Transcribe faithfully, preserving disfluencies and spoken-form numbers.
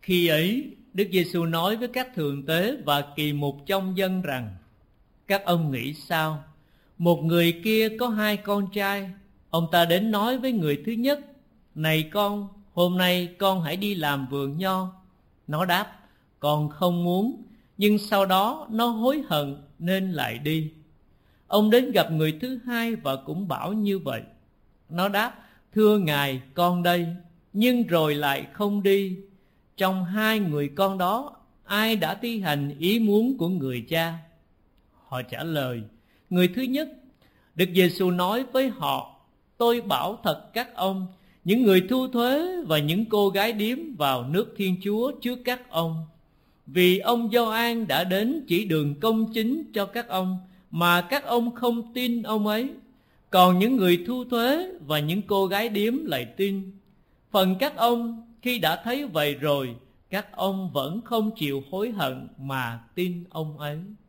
Khi ấy, Đức Giêsu nói với các thượng tế và kỳ mục trong dân rằng: các ông nghĩ sao? Một người kia có hai con trai. Ông ta đến nói với người thứ nhất: này con, hôm nay con hãy đi làm vườn nho. Nó đáp: con không muốn. Nhưng sau đó nó hối hận nên lại đi. Ông đến gặp người thứ hai và cũng bảo như vậy. Nó đáp: thưa ngài, con đây. Nhưng rồi lại không đi. Trong hai người con đó, ai đã thi hành ý muốn của người cha? Họ trả lời: người thứ nhất. Đức Giêsu nói với họ: tôi bảo thật các ông, những người thu thuế và những cô gái điếm vào nước Thiên Chúa trước các ông. Vì ông Gioan đã đến chỉ đường công chính cho các ông, mà các ông không tin ông ấy. Còn những người thu thuế và những cô gái điếm lại tin. Phần các ông, khi đã thấy vậy rồi, các ông vẫn không chịu hối hận mà tin ông ấy.